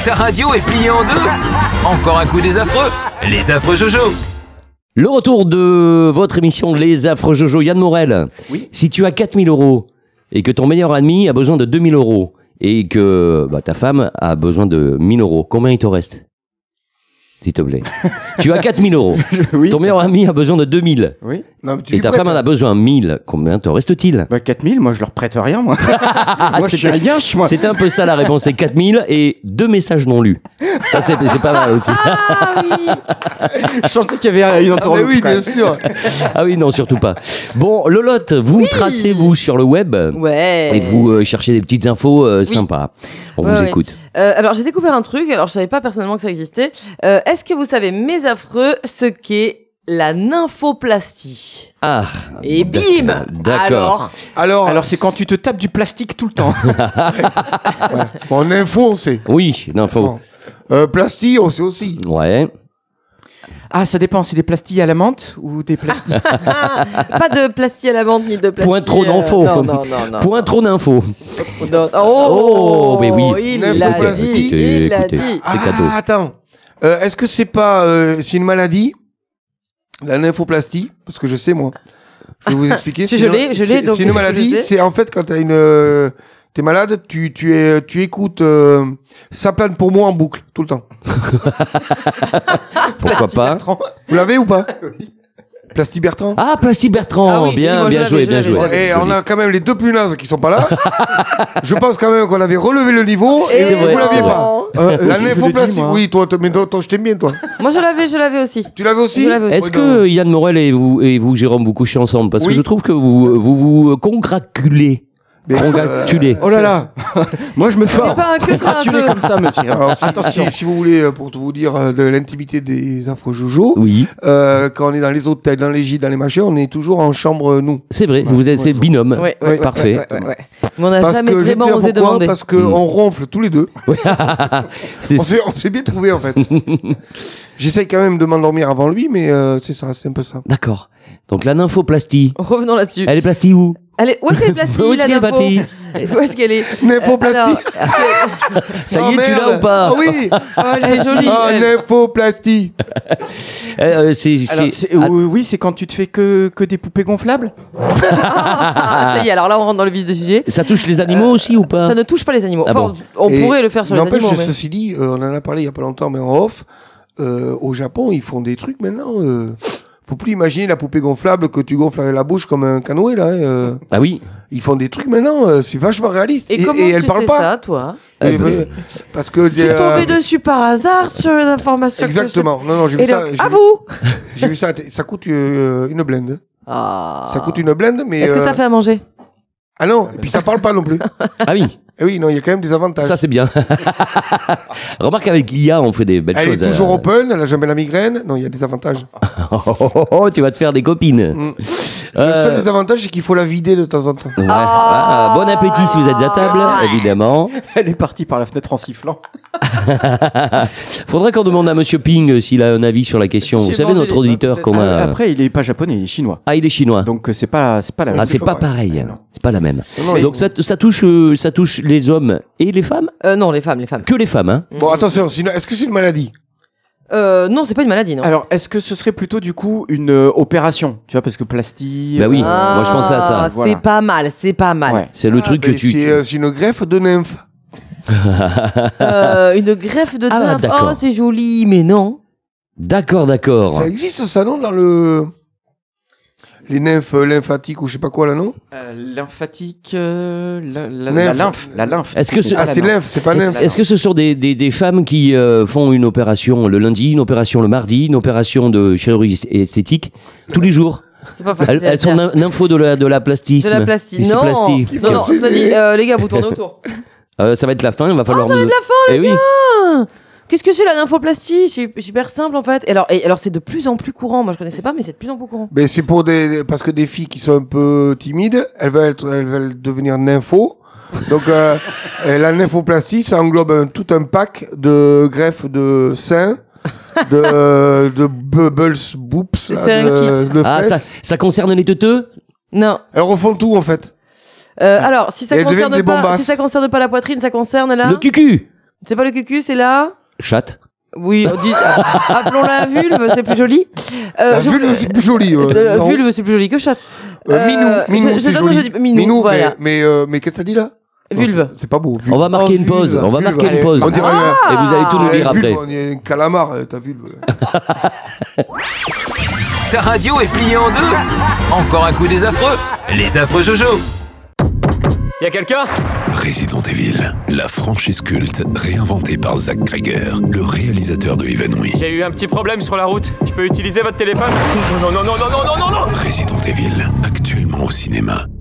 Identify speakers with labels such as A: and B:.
A: Ta radio est pliée en deux. Encore un coup des affreux. Les affreux Jojo.
B: Le retour de votre émission Les Affreux Jojo. Yann Morel,
C: Oui.
B: Si tu as 4000 € et que ton meilleur ami a besoin de 2000 € et que ta femme a besoin de 1000 €, combien il te reste ? S'il te plaît. Tu as 4000 €.
C: Oui.
B: Ton meilleur ami a besoin de 2000.
C: Oui.
D: Non, mais tu
B: Et
D: lui
B: ta
D: prêtes,
B: femme en a besoin de 1000. Combien te reste-t-il ?
C: 4000, moi je leur prête rien, moi. Moi je suis un guinche, moi.
B: C'était un peu ça la réponse, c'est 4000 et 2 messages non lus. Ça, c'est pas mal aussi.
E: Ah oui.
C: Je sentais qu'il y avait une
D: Ah, mais
C: entourloupe.
D: oui,
C: quand
D: bien
C: même.
D: sûr.
B: Ah oui, non, surtout pas. Bon, Lolotte, vous tracez, vous, sur le web
E: Ouais.
B: et vous cherchez des petites infos sympas. On vous
E: Ouais.
B: écoute.
E: Alors j'ai découvert un truc, alors je savais pas personnellement que ça existait. Est-ce que vous savez, mes affreux, ce qu'est la nymphoplastie ?
B: Ah,
E: Et bim !
B: d'accord.
C: Alors c'est quand tu te tapes du plastique tout le temps.
D: Bon, en info, on sait.
B: Oui, d'infos.
D: Bon. Plastique, on sait aussi.
B: Ouais.
C: Ah, ça dépend, c'est des plastilles à la menthe ou des plastilles.
E: Pas de plastie à la menthe ni de plastie.
B: Point trop d'infos.
E: Non.
B: Point trop d'infos.
E: Non.
B: Oh, mais oui.
E: Il l'a
D: Nymphoplastie.
E: dit. Il l'a
B: Écoutez.
E: dit.
B: C'est cadeau.
D: Attends. Est-ce que c'est pas c'est une maladie, la nymphoplastie? Parce que je sais, moi. Je vais vous expliquer.
E: Si, je l'ai, donc
D: C'est une
E: je
D: maladie.
E: sais.
D: C'est en fait quand t'es malade, tu écoutes Ça plane pour moi en boucle tout le temps.
B: Pourquoi pas ?
D: Vous l'avez ou pas? Plasty Bertrand.
B: Ah, Plasty Bertrand.
E: Ah oui,
B: bien,
E: moi,
B: bien
E: je
B: joué,
E: l'avais,
B: bien
E: je
B: joué.
E: l'avais.
D: Et on a quand même les deux plus nazes qui sont pas là. Je pense quand même qu'on avait relevé le niveau et
B: C'est vrai,
D: vous l'aviez
B: c'est
D: pas. La nymphoplastie, oui, toi, mais toi, je t'aime bien, toi.
E: Moi je l'avais aussi.
D: Tu l'avais aussi?
E: Je l'avais aussi.
B: Est-ce que Yann Morel et vous, Jérôme, vous couchez ensemble ? Parce que
D: Oui.
B: je trouve que vous congratulez. Congratulez.
C: Oh là là. Moi je me fais
E: C'est pas un que ça un
C: gratuler
E: peu.
C: comme ça, monsieur.
D: Alors,
C: Attention.
D: si vous voulez, pour tout vous dire de l'intimité des infos Jojo,
B: Oui,
D: quand on est dans les hôtels, dans les gîtes, dans les machins, on est toujours en chambre, nous.
B: c'est vrai. Vous êtes c'est binôme.
E: Ouais,
B: Parfait.
E: ouais. Mais on n'a
D: Parce
E: jamais
D: que je vais te
E: vraiment
D: dire
E: osé
D: pourquoi,
E: demander.
D: parce qu'on ronfle tous les deux.
B: C'est
D: On s'est bien trouvé en fait. J'essaye quand même de m'endormir avant lui, mais c'est ça, c'est un peu ça.
B: D'accord. Donc la nymphoplastie.
E: Revenons là-dessus.
B: Elle est plastie où ?
E: Allez, où est-ce qu'elle est plastie,
B: Où est-ce
E: la
B: qu'elle est
E: nympho
B: plastie ?
E: Où est-ce qu'elle est
D: Nymphoplastie.
B: Ça
D: Oh,
B: y est, tu l'as
D: merde.
B: ou pas ?
D: Ah oui.
E: Elle est jolie.
D: Ah,
E: elle.
D: nymphoplastie.
B: C'est
C: Oui, c'est quand tu te fais que des poupées gonflables.
E: Ça y est, alors là on rentre dans le vif du sujet.
B: ça touche les animaux aussi ou pas ?
E: Ça ne touche pas les animaux.
B: Ah
E: Enfin,
B: bon.
E: on
D: Et
E: pourrait le faire sur les
D: n'empêche,
E: animaux. mais-
D: ceci dit, on en a parlé il y a pas longtemps, mais en off, au Japon, ils font des trucs maintenant. Faut plus imaginer la poupée gonflable que tu gonfles avec la bouche comme un canoë là.
B: Ah oui.
D: Ils font des trucs maintenant, c'est vachement réaliste.
E: Et comment
D: elle
E: tu
D: parle
E: sais
D: pas.
E: ça, toi
D: Parce que
E: Tu es tombé dessus par hasard sur une information. que
D: exactement. Non, non, j'ai
E: je-
D: vu
E: Et
D: ça.
E: donc, à vous
D: J'ai vu ça. Ça coûte une blende.
E: Ah.
D: Ça coûte une blende, mais.
E: Est-ce que ça fait à manger
D: Ah non. Et puis ça parle pas non plus.
B: Ah oui.
D: Et oui, non, il y a quand même des avantages.
B: Ça c'est bien. Remarque avec l'IA, on fait des belles
D: Elle
B: choses.
D: est toujours open. Elle a jamais la migraine. Non, il y a des avantages.
B: Tu vas te faire des copines.
D: Mm. Le seul des avantages, c'est qu'il faut la vider de temps en temps.
B: Ouais. Ah, bon appétit si vous êtes à table, évidemment.
C: Elle est partie par la fenêtre en sifflant.
B: Faudrait qu'on demande à Monsieur Ping s'il a un avis sur la question. Vous
E: J'ai
B: savez,
E: vendu
B: notre
E: les-
B: auditeur qu'on a.
C: Après, il est pas japonais, il est chinois.
B: Ah, il est chinois.
C: Donc c'est pas la même.
B: Ah, c'est pas pareil. C'est pas la même.
D: Non, non,
B: Donc ça touche les hommes et les femmes.
E: Non, les femmes.
B: Que les femmes, hein.
D: Bon, attention. Est-ce que c'est une maladie?
E: Non, c'est pas une maladie, non.
C: Alors, est-ce que ce serait plutôt du coup une opération? Tu vois, parce que plastie.
B: Bah oui. moi, je pensais à ça.
E: Ah,
C: Voilà.
E: C'est pas mal, c'est pas mal.
C: Ouais.
B: C'est le truc que
D: Ben,
B: tu.
D: c'est une greffe de nymphe.
E: Une greffe de
B: Ah,
E: nymphe.
B: d'accord.
E: Oh, c'est joli, mais non.
B: D'accord.
D: Ça existe ça, non, dans les nymphes lymphatiques ou je sais pas quoi là, non?
C: Lymphatique. La
D: Nymphe.
C: lymphe. La lymphe.
B: Est-ce que
D: Ah, c'est lymphe, c'est pas nymphe.
B: Est-ce que ce sont des femmes qui font une opération le lundi, une opération le mardi, une opération de chirurgie esthétique tous les jours?
E: C'est pas facile.
B: Elles sont nympho de la plastisme.
E: de la plastie.
B: C'est
E: Non.
B: plastie.
E: Non, cela dit, les gars, vous tournez autour.
B: Ça va être la fin, il va falloir.
E: ça va être la
B: fin, les
E: Ah, qu'est-ce que c'est la nymphoplastie? C'est hyper simple en fait. Et alors c'est de plus en plus courant. Moi je connaissais pas, mais c'est de plus en plus courant.
D: Mais c'est parce que des filles qui sont un peu timides, elles veulent devenir nympho. Donc la nymphoplastie, ça englobe tout un pack de greffes de seins, de bubbles, boops, là,
E: C'est un
D: de
B: Ah,
D: fesses.
B: ça concerne les teuteux?
E: Non.
D: Elles refont tout en fait.
E: Alors si ça
D: Et elles deviennent
E: concerne
D: des
E: pas,
D: bombasses.
E: si ça concerne pas la poitrine, ça concerne là.
B: Le cucu.
E: C'est pas le cucu, c'est la...
B: Chatte.
E: Oui, on dit... appelons-la vulve, c'est plus joli.
D: La vulve, c'est plus joli. Non.
E: Vulve, c'est plus joli que chatte.
D: Minou, c'est joli.
E: Je dis Minou, voilà.
D: mais qu'est-ce que t'as dit là?
E: Vulve.
D: C'est pas beau. Vulve.
B: On va marquer une pause.
C: vulve.
B: On va
D: Vulve,
B: marquer une
D: allez.
B: pause.
D: On dirait
B: Et vous allez tout nous dire
D: vulve,
B: après.
D: on est un calamar, ta vulve.
A: Ta radio est pliée en deux. Encore un coup des affreux. Les affreux Jojo.
F: Y'a quelqu'un?
G: Resident Evil, la franchise culte réinventée par Zack Cregger, le réalisateur de Evenwy.
F: J'ai eu un petit problème sur la route. Je peux utiliser votre téléphone? Non.
G: Resident Evil, actuellement au cinéma.